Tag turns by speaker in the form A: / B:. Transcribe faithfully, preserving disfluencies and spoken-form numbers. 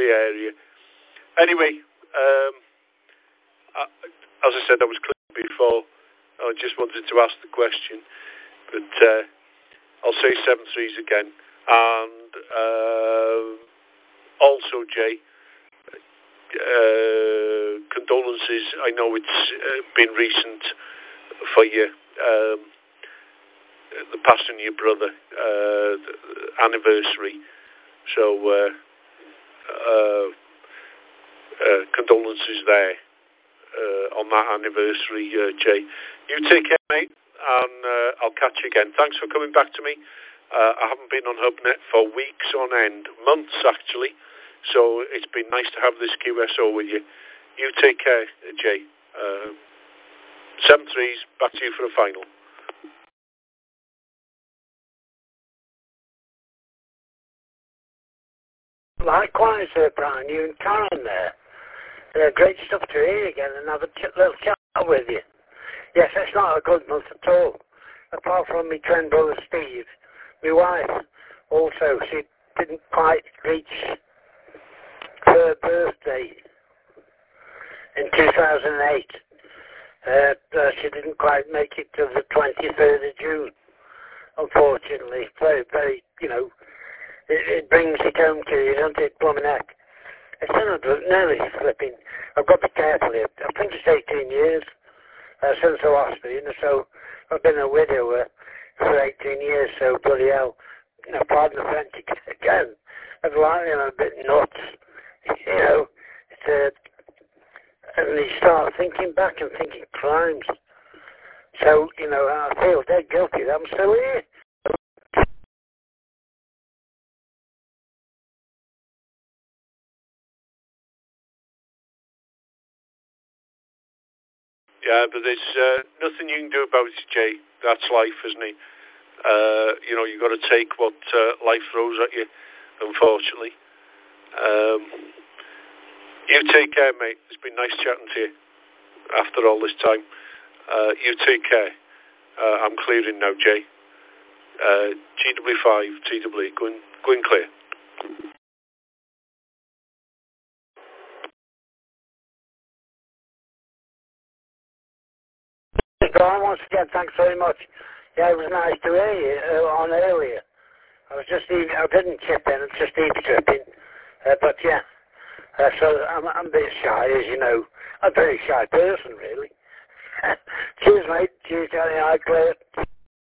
A: the area. Anyway, um, I, as I said, I was clear before. I just wanted to ask the question, but uh, I'll say seven threes again. And uh, also, Jay, uh, condolences. I know it's uh, been recent for you. Um, the passing of your brother, uh, anniversary. So, uh, uh, uh, condolences there uh, on that anniversary, uh, Jay. You take care, mate, and uh, I'll catch you again. Thanks for coming back to me. Uh, I haven't been on HubNet for weeks on end, months actually, so it's been nice to have this Q S O with you. You take care, Jay. Uh, seven threes, back to you for a final.
B: Likewise, uh, Brian, you and Karen there. Uh, great stuff to hear again and have a ch- little chat with you. Yes, it's not a good month at all. Apart from my twin brother Steve, my wife also, she didn't quite reach her birthday in two thousand eight. Uh, uh, she didn't quite make it to the twenty-third of June, unfortunately. Very, very, you know, it, it brings it home to you, doesn't it, blooming heck? It's not nearly flipping. I've got to be careful here. I think it's eighteen years uh, since I lost her, you know, so I've been a widower for eighteen years, so bloody hell. You know, pardon the French again. I'm like, you know, a bit nuts, you know. It's, uh, and you start thinking back and thinking crimes. So, you know, I feel dead guilty that I'm still here.
A: Yeah, but there's uh, nothing you can do about it, Jay. That's life, isn't it? Uh, you know, you've got to take what uh, life throws at you, unfortunately. Um, you take care, mate. It's been nice chatting to you after all this time. Uh, you take care. Uh, I'm clearing now, Jay. Uh, G W five, T W, going, going clear.
B: Brian, once again, thanks very much. Yeah, it was nice to hear you uh, on earlier. I was just, even, I didn't chip in, I was just eavesdropping. Uh, but yeah, uh, so I'm, I'm a bit shy, as you know. I'm a very shy person, really. Cheers, mate. Cheers, Johnny. I clear.